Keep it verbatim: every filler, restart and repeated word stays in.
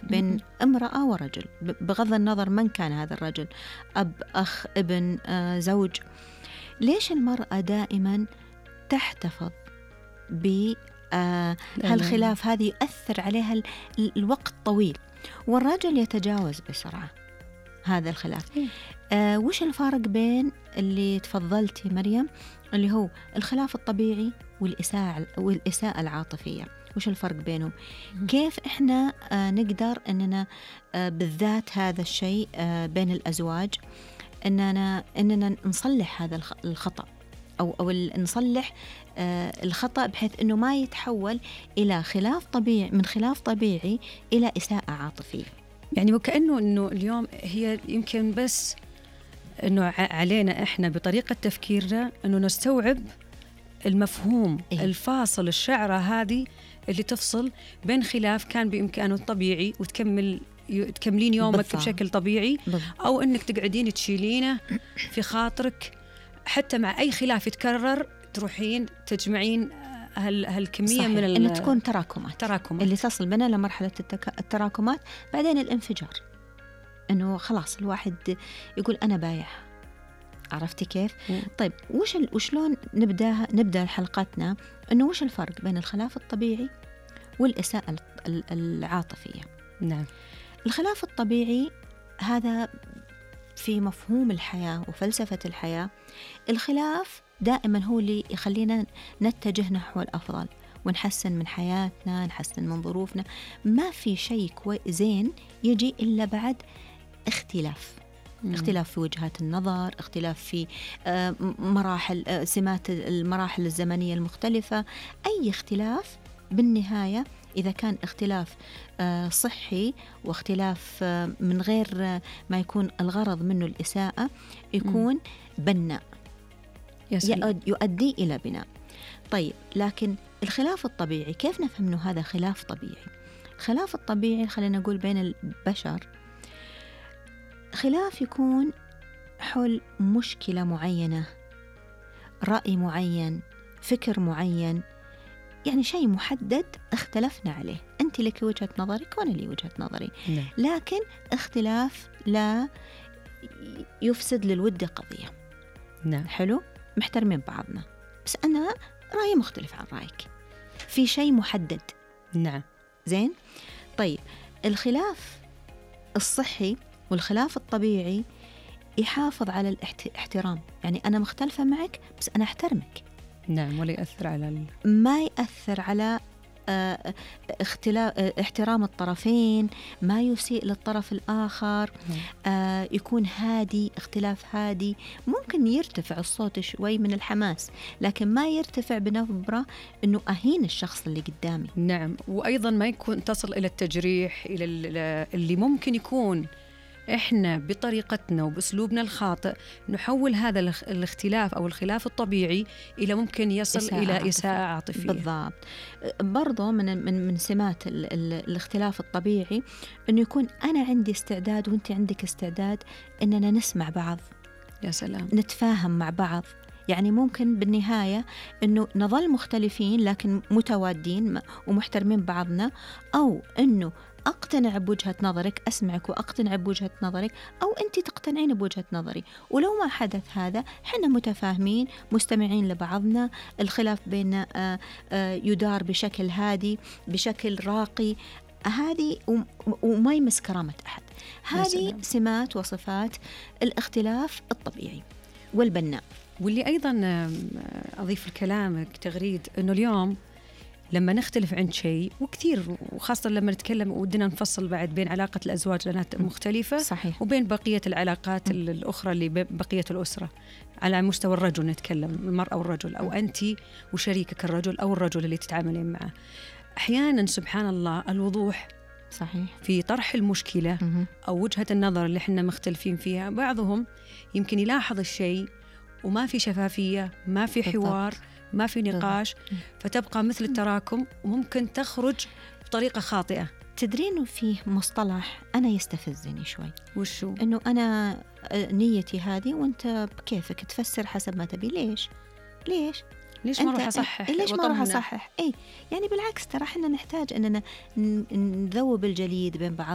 بين امرأة ورجل، بغض النظر من كان هذا الرجل، أب، أخ، ابن، آه، زوج. ليش المرأة دائما تحتفظ بهالخلاف هذه يؤثر عليها الوقت طويل، والرجل يتجاوز بسرعة هذا الخلاف؟ آه وش الفارق بين اللي تفضلتي مريم اللي هو الخلاف الطبيعي والإساءة والإساءة العاطفية؟ وش الفرق بينهم؟ كيف إحنا آه نقدر أننا آه بالذات هذا الشيء آه بين الأزواج أننا أننا نصلح هذا الخطأ، أو أو نصلح آه الخطأ بحيث أنه ما يتحول إلى خلاف طبيعي، من خلاف طبيعي إلى إساءة عاطفية. يعني وكأنه أنه اليوم هي يمكن بس أنه علينا إحنا بطريقة تفكيرنا أنه نستوعب المفهوم إيه؟ الفاصل، الشعرة هذه اللي تفصل بين خلاف كان بإمكانه الطبيعي وتكمل تكملين يومك بالضبط. بشكل طبيعي بالضبط. أو أنك تقعدين تشيلينه في خاطرك، حتى مع أي خلاف يتكرر تروحين تجمعين هال هالكمية صحيح. من إنه تكون تراكمات تراكمات اللي تصل بنا لمرحلة التك... التراكمات، بعدين الانفجار، إنه خلاص الواحد يقول أنا بايع. عرفتي كيف؟ م. طيب وش ال... وشلون نبدأ نبدأ حلقتنا؟ إنه وش الفرق بين الخلاف الطبيعي والإساءة العاطفية؟ نعم. الخلاف الطبيعي هذا في مفهوم الحياة وفلسفة الحياة، الخلاف دائما هو اللي يخلينا نتجه نحو الأفضل ونحسن من حياتنا، نحسن من ظروفنا. ما في شيء زين يجي إلا بعد اختلاف. مم. اختلاف في وجهات النظر، اختلاف في مراحل سمات المراحل الزمنية المختلفة. أي اختلاف بالنهاية إذا كان اختلاف صحي واختلاف من غير ما يكون الغرض منه الإساءة، يكون بناء، يؤدي إلى بناء. طيب لكن الخلاف الطبيعي كيف نفهم أنه هذا خلاف طبيعي؟ الخلاف الطبيعي خلينا نقول بين البشر خلاف يكون حول مشكلة معينة، رأي معين، فكر معين، يعني شيء محدد اختلفنا عليه، أنت لك وجهة نظرك وأنا لي وجهة نظري. لا. لكن اختلاف لا يفسد للود قضية. نعم. حلو، محترمين بعضنا، بس أنا رأيي مختلف عن رأيك في شيء محدد. نعم. زين. طيب الخلاف الصحي والخلاف الطبيعي يحافظ على الاحترام، يعني أنا مختلفة معك بس أنا أحترمك. نعم. ولا يأثر على ال... ما يأثر على اه اختلاف اه احترام الطرفين، ما يسيء للطرف الآخر. اه يكون هادي، اختلاف هادي، ممكن يرتفع الصوت شوي من الحماس لكن ما يرتفع بنبرة إنه أهين الشخص اللي قدامي. نعم. وأيضا ما يكون تصل إلى التجريح، إلى اللي ممكن يكون إحنا بطريقتنا وبأسلوبنا الخاطئ نحول هذا الاختلاف أو الخلاف الطبيعي إلى ممكن يصل إساءة إلى عاطفية. إساءة عاطفية. بالضبط. برضو من من من سمات ال ال الاختلاف الطبيعي إنه يكون أنا عندي استعداد وأنت عندك استعداد إننا نسمع بعض. يا سلام. نتفاهم مع بعض. يعني ممكن بالنهاية إنه نظل مختلفين لكن متوادين ومحترمين بعضنا، أو إنه أقتنع بوجهة نظرك، أسمعك وأقتنع بوجهة نظرك، أو أنت تقتنعين بوجهة نظري. ولو ما حدث هذا حنا متفاهمين مستمعين لبعضنا، الخلاف بيننا يدار بشكل هادي بشكل راقي، هذه وما يمس كرامة أحد. هذه سمات وصفات الاختلاف الطبيعي والبناء. واللي أيضا أضيف لكلامك تغريد أنه اليوم لما نختلف عن شيء، وكثير وخاصة لما نتكلم ودنا نفصل بعد بين علاقة الأزواج لأنها مختلفة صحيح. وبين بقية العلاقات م. الأخرى اللي بقية الأسرة على مستوى الرجل، نتكلم المرأة والرجل، أو أنت وشريكك الرجل أو الرجل اللي تتعاملين معه. أحيانا سبحان الله الوضوح صحيح في طرح المشكلة م. أو وجهة النظر اللي احنا مختلفين فيها. بعضهم يمكن يلاحظ الشيء وما في شفافية، ما في حوار، ما في نقاش، فتبقى مثل التراكم وممكن تخرج بطريقة خاطئة. تدرين فيه مصطلح أنا يستفزني شوي. وشو؟ إنه أنا نيتي هذه وأنت بكيفك تفسر حسب ما تبي. ليش؟ ليش؟ ليش ما أروح أصحح؟ ليش ما أروح أصحح؟ إيه يعني بالعكس، ترى إحنا نحتاج أننا نذوب الجليد بين بعض